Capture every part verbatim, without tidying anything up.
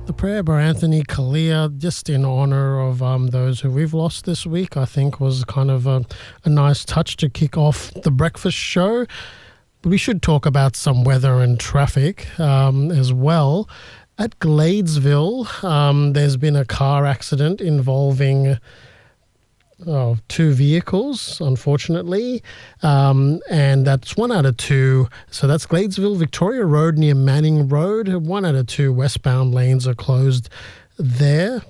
The prayer by Anthony Kalia, just in honour of um, those who we've lost this week, I think was kind of a, a nice touch to kick off the breakfast show. But we should talk about some weather and traffic um, as well. At Gladesville, um, there's been a car accident involving oh, two vehicles, unfortunately, um, and that's one out of two. So that's Gladesville, Victoria Road near Manning Road. One out of two westbound lanes are closed there.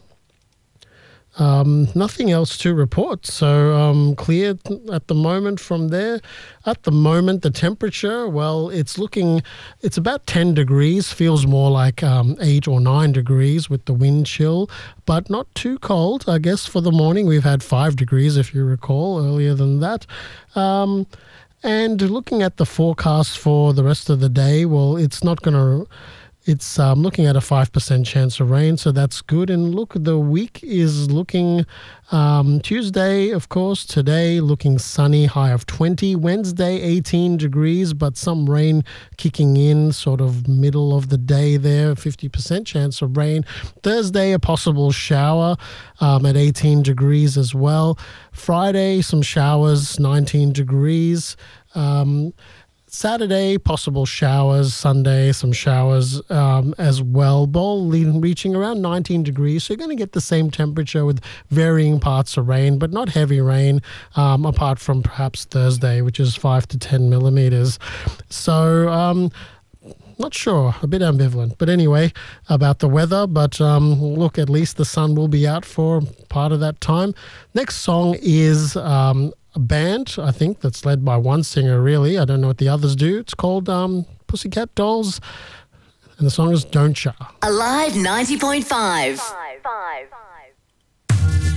Um, nothing else to report, so um, clear at the moment from there. At the moment, the temperature, well, it's looking, it's about ten degrees, feels more like um, eight or nine degrees with the wind chill, but not too cold, I guess, for the morning. We've had five degrees, if you recall, earlier than that. Um, and looking at the forecast for the rest of the day, well, it's not going to... It's um, looking at a five percent chance of rain, so that's good. And look, the week is looking um, Tuesday, of course, today looking sunny, high of twenty. Wednesday, eighteen degrees, but some rain kicking in sort of middle of the day there, fifty percent chance of rain. Thursday, a possible shower um, at eighteen degrees as well. Friday, some showers, nineteen degrees. Um Saturday, possible showers. Sunday, some showers um, as well. Bowl reaching around nineteen degrees. So you're going to get the same temperature with varying parts of rain, but not heavy rain, um, apart from perhaps Thursday, which is five to ten millimeters. So, um, not sure, a bit ambivalent. But anyway, about the weather. But um, look, at least the sun will be out for part of that time. Next song is... Um, a band, I think, that's led by one singer, really. I don't know what the others do. It's called um, Pussycat Dolls, and the song is Don't Ya. Alive ninety point five. Five, five, five.